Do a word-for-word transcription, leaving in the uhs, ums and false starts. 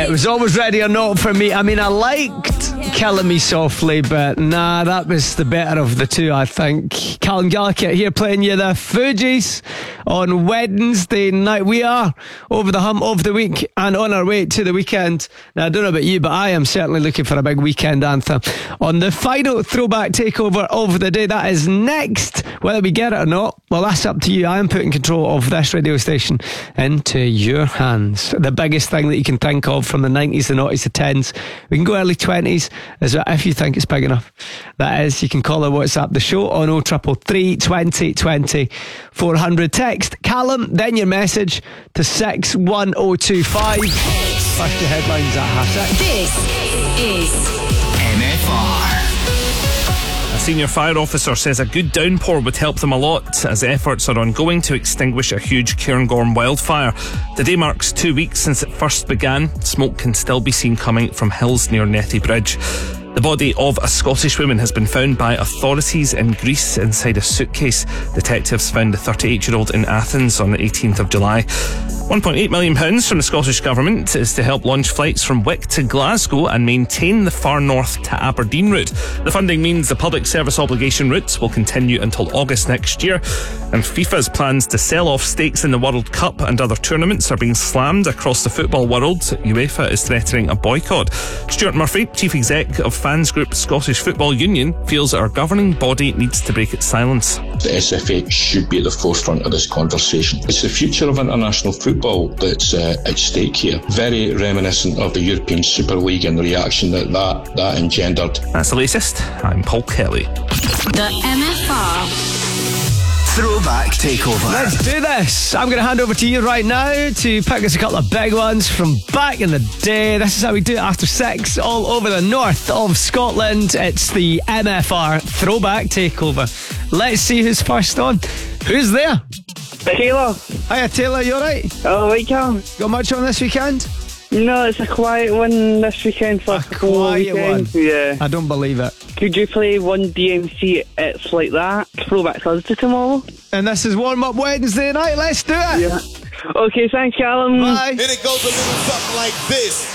It was always Ready or Not for me. I mean, I liked Killing Me Softly, but nah, that was the better of the two, I think. Callum Gallagher here playing you the Fugees on Wednesday night. We are over the hump of the week and on our way to the weekend. Now, I don't know about you, but I am certainly looking for a big weekend anthem on the final throwback takeover of the day. That is next. Whether we get it or not, well, that's up to you. I am putting control of this radio station into your hands. The biggest thing that you can think of from the nineties, the noughties, the tens, we can go early twenties as well, if you think it's big enough. That is, you can call or WhatsApp the show on oh triple three, twenty, twenty, four hundred. Text Callum, then your message to six one oh two five. First your headlines at half six. This is M F R. A senior fire officer says a good downpour would help them a lot as efforts are ongoing to extinguish a huge Cairngorm wildfire. Today marks two weeks since it first began. Smoke can still be seen coming from hills near Netty Bridge. The body of a Scottish woman has been found by authorities in Greece inside a suitcase. Detectives found the thirty-eight-year-old in Athens on the eighteenth of July. one point eight million pounds from the Scottish Government is to help launch flights from Wick to Glasgow and maintain the far north to Aberdeen route. The funding means the public service obligation routes will continue until August next year. And FIFA's plans to sell off stakes in the World Cup and other tournaments are being slammed across the football world. UEFA is threatening a boycott. Stuart Murphy, Chief Exec of fans group Scottish Football Union, feels our governing body needs to break its silence. The S F A should be at the forefront of this conversation. It's the future of international football that's uh, at stake here. Very reminiscent of the European Super League and the reaction that that, that engendered. That's the latest. I'm Paul Kelly. The M F R Throwback Takeover. Let's do this. I'm going to hand over to you right now to pick us a couple of big ones from back in the day. This is how we do it after six all over the north of Scotland. It's the M F R Throwback Takeover. Let's see who's first on. Who's there? Taylor. Hiya Taylor, you alright? Oh, right, Cam. Got much on this weekend? No, it's a quiet one this weekend for a quiet one? Yeah. I don't believe it. Could you play one D M C It's Like That? Throwback Thursday tomorrow. And this is Warm Up Wednesday night. Let's do it. Yeah. Okay, thanks, Callum. Bye. And it goes a little something like this.